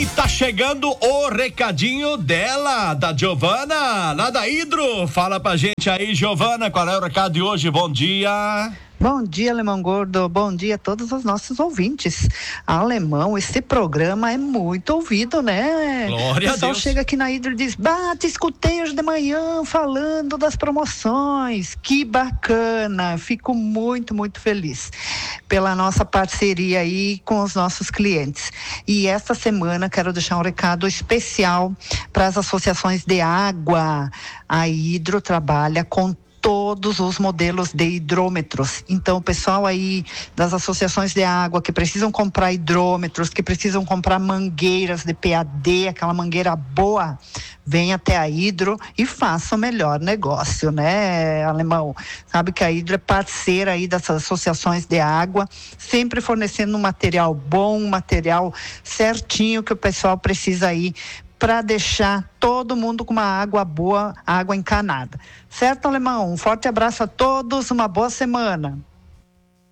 Tá chegando o recadinho dela, da Giovana, lá da Hidro. Fala pra gente aí, Giovana, qual é o recado de hoje? Bom dia. Bom dia, Alemão Gordo. Bom dia a todos os nossos ouvintes. Alemão, esse programa é muito ouvido, né? Glória a Deus. O pessoal chega aqui na Hidro e diz: te escutei hoje de manhã falando das promoções. Que bacana. Fico muito, muito feliz pela nossa parceria aí com os nossos clientes. E esta semana quero deixar um recado especial para as associações de água. A Hidro trabalha com todos os modelos de hidrômetros. Então, o pessoal aí das associações de água que precisam comprar hidrômetros, que precisam comprar mangueiras de PAD, aquela mangueira boa, vem até a Hidro e faça o melhor negócio, né, Alemão? Sabe que a Hidro é parceira aí dessas associações de água, sempre fornecendo um material bom, um material certinho que o pessoal precisa aí para deixar todo mundo com uma água boa, água encanada. Certo, Alemão? Um forte abraço a todos, uma boa semana.